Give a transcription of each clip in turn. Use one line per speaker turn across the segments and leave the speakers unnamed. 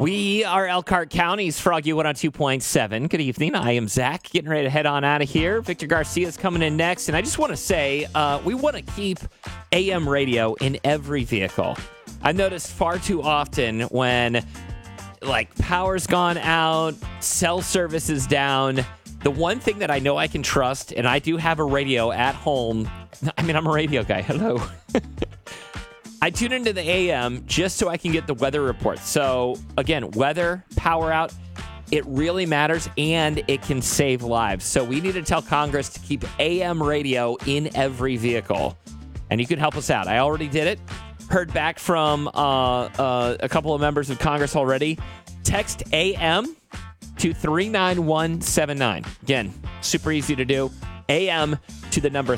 We are Elkhart County's Froggy 102.7. Good evening. I am Zach, getting ready to head on out of here. Victor Garcia is coming in next. And I just want to say, we want to keep AM radio in every vehicle. I've noticed far too often when, power's gone out, cell service is down, the one thing that I know I can trust, and I do have a radio at home. I'm a radio guy. Hello. I tune into the AM just so I can get the weather report. So, again, weather, power out, it really matters, and it can save lives. So we need to tell Congress to keep AM radio in every vehicle. And you can help us out. I already did it. Heard back from a couple of members of Congress already. Text AM to 39179. Again, super easy to do. AM to the number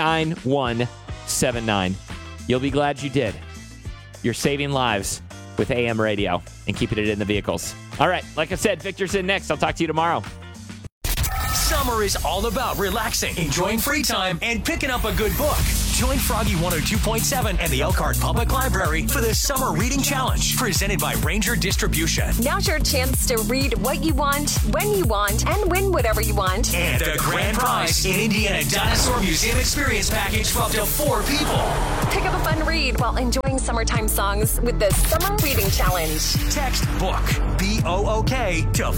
39179. You'll be glad you did. You're saving lives with AM radio and keeping it in the vehicles. All right, like I said, Victor's in next. I'll talk to you tomorrow.
Summer is all about relaxing, enjoying free time, and picking up a good book. Join Froggy 102.7 and the Elkhart Public Library for the Summer Reading Challenge, presented by Ranger Distribution.
Now's your chance to read what you want, when you want, and win whatever you want.
And the grand prize, an Indiana Dinosaur Museum Experience Package for up to 4 people.
Pick up a fun read while enjoying summertime songs with the Summer Reading Challenge.
Text BOOK, BOOK, to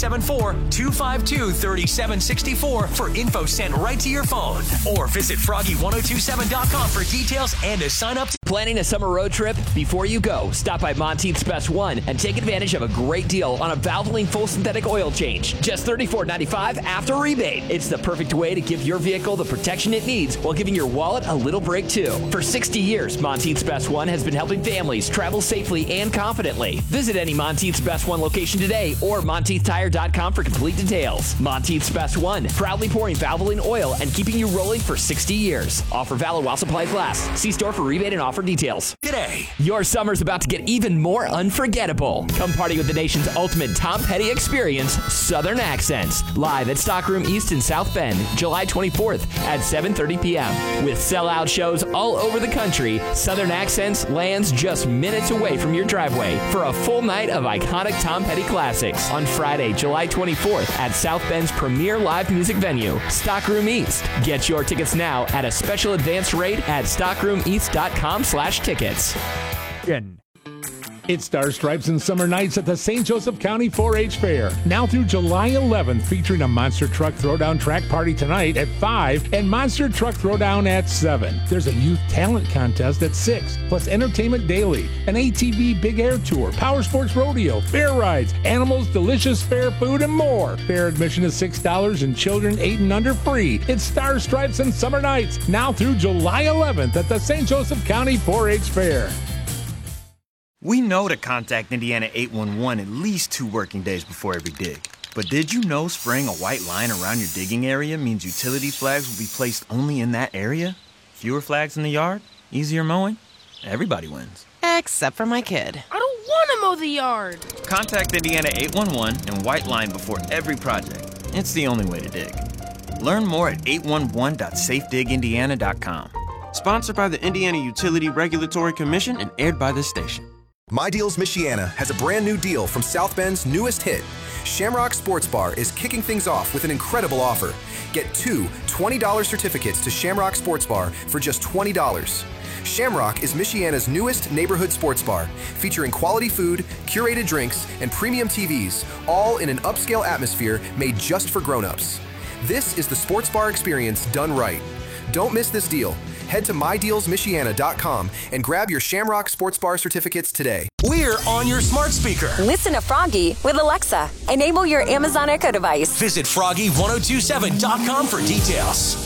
574-252-3764 for info sent right to your phone. Or visit Froggy1027.com for details and to sign up.
Planning a summer road trip? Before you go, stop by Monteith's Best One and take advantage of a great deal on a Valvoline full synthetic oil change. Just $34.95 after rebate. It's the perfect way to give your vehicle the protection it needs while giving your wallet a little break too. For 60 years, Monteith's Best One has been helping families travel safely and confidently. Visit any Monteith's Best One location today or MonteithTire.com for complete details. Monteith's Best One, proudly pouring Valvoline oil and keeping you rolling for 60 years. Offer valid while supplies last. See store for rebate and offer details.
Today,
your summer's about to get even more unforgettable. Come party with the nation's ultimate Tom Petty experience, Southern Accents. Live at Stockroom East in South Bend, July 24th at 7:30 p.m. With sellout shows all over the country, Southern Accents lands just minutes away from your driveway for a full night of iconic Tom Petty classics on Friday, July 24th at South Bend's premier live music venue, Stockroom East. Get your tickets now at a special advance rate at stockroomeast.com/tickets.
It's Star Stripes and Summer Nights at the St. Joseph County 4-H Fair. Now through July 11th, featuring a Monster Truck Throwdown track party tonight at 5 and Monster Truck Throwdown at 7. There's a youth talent contest at 6, plus entertainment daily, an ATV Big Air Tour, Power Sports Rodeo, fair rides, animals, delicious fair food, and more. Fair admission is $6 and children 8 and under free. It's Star Stripes and Summer Nights, now through July 11th at the St. Joseph County 4-H Fair.
We know to contact Indiana 811 at least 2 working days before every dig. But did you know spraying a white line around your digging area means utility flags will be placed only in that area? Fewer flags in the yard? Easier mowing? Everybody wins.
Except for my kid.
I don't want to mow the yard.
Contact Indiana 811 and white line before every project. It's the only way to dig. Learn more at 811.safedigindiana.com.
Sponsored by the Indiana Utility Regulatory Commission and aired by this station.
My Deals Michiana has a brand new deal from South Bend's newest hit. Shamrock Sports Bar is kicking things off with an incredible offer. Get 2 $20 certificates to Shamrock Sports Bar for just $20. Shamrock is Michiana's newest neighborhood sports bar, featuring quality food, curated drinks, and premium TVs, all in an upscale atmosphere made just for grown-ups. This is the sports bar experience done right. Don't miss this deal. Head to MyDealsMichiana.com and grab your Shamrock Sports Bar certificates today.
We're on your smart speaker.
Listen to Froggy with Alexa. Enable your Amazon Echo device.
Visit Froggy1027.com for details.